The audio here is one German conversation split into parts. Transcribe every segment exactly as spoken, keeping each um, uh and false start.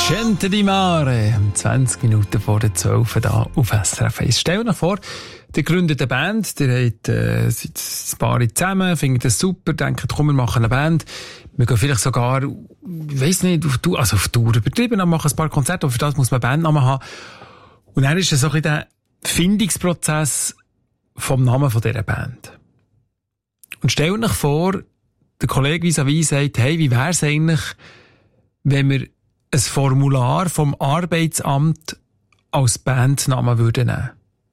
Gente di Mare, zwanzig Minuten vor der zwölf da auf S R F eins. Stell dir vor, ihr gründet eine Band, ihr habt äh, seid ein paar zusammen, findet das super, denkt, komm, wir machen eine Band. Wir gehen vielleicht sogar, ich weiss nicht, auf Tour, also auf Tour übertrieben, dann machen ein paar Konzerte, aber für das muss man Bandnamen haben. Und dann ist es so ein bisschen der Findungsprozess vom Namen von dieser Band. Und stell dir vor, der Kollege vis-à-vis sagt, hey, wie wär's eigentlich, wenn wir ein Formular vom Arbeitsamt als Bandnamen würden nehmen?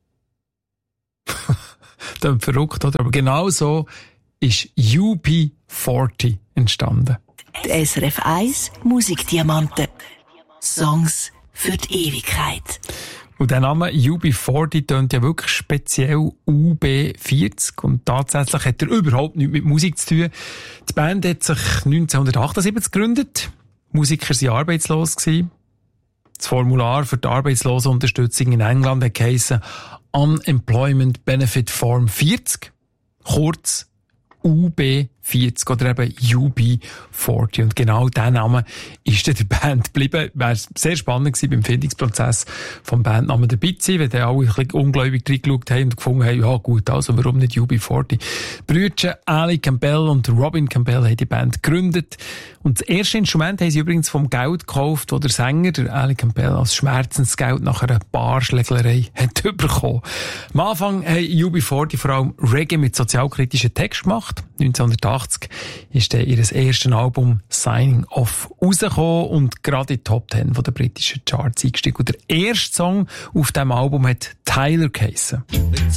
Das ist verrückt, oder? Aber genau so ist U B vierzig entstanden. Die S R F eins Musikdiamanten. Songs für die Ewigkeit. Und der Name U B vierzig tönt ja wirklich speziell U B vierzig. Und tatsächlich hat er überhaupt nichts mit Musik zu tun. Die Band hat sich neunzehnhundertachtundsiebzig gegründet. Musiker waren arbeitslos gewesen. Das Formular für die Arbeitslosenunterstützung in England hat geheissen Unemployment Benefit Form vierzig. Kurz U B vierzig oder eben U B vierzig. Und genau dieser Name ist der Band geblieben. Wäre sehr spannend gewesen beim Findungsprozess vom Bandnamen dabei zu sein, wenn die alle ein bisschen ungläubig reingeschaut haben und gefunden haben, ja gut, also warum nicht U B vierzig? Die Brüder Ali Campbell und Robin Campbell haben die Band gegründet. Und das erste Instrument haben sie übrigens vom Geld gekauft, das der Sänger, der Ali Campbell, als Schmerzensgeld nach einer Barschlägerei hat bekommen. Am Anfang haben U B vierzig vor allem Reggae mit sozialkritischen Text gemacht. neunzehnhundertachtzig ist dann ihr erstes Album Signing Off rausgekommen und gerade in die Top Ten von der britischen Charts eingestiegen. Und der erste Song auf diesem Album hat Tyler geheissen. The